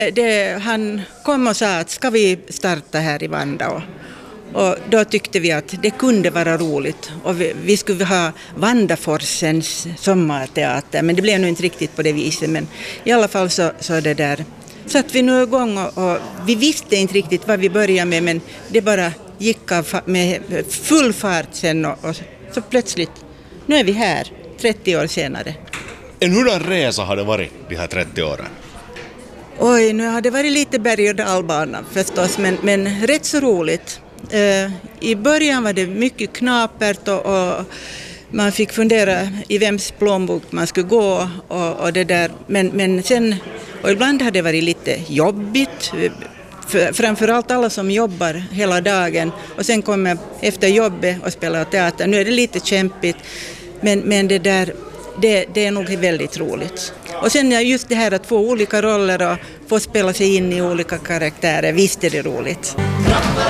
Han kom och sa att ska vi starta här i Vanda, och då tyckte vi att det kunde vara roligt och vi skulle ha Vandaforsens sommarteater, men det blev nog inte riktigt på det viset, men i alla fall så det där satt vi nu igång och vi visste inte riktigt vad vi började med, men det bara gick av med full fart sen och så plötsligt, nu är vi här 30 år senare. En hurdan resa har det varit de här 30 åren? Oj, nu har det varit lite berg- och dalbana förstås, men rätt så roligt. I början var det mycket knapert och man fick fundera i vems plånbok man skulle gå och det där. Men sen, och ibland har det varit lite jobbigt, framförallt alla som jobbar hela dagen och sen kommer efter jobbet och spelar teater. Nu är det lite kämpigt, men det där, det är nog väldigt roligt. Och sen just det här att få olika roller och få spela sig in i olika karaktärer, visst är det roligt.